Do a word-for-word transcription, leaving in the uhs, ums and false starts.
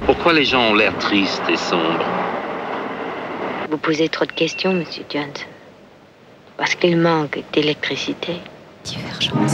Pourquoi les gens ont l'air tristes et sombres? Vous posez trop de questions, monsieur Jones. Parce qu'il manque d'électricité. Divergence.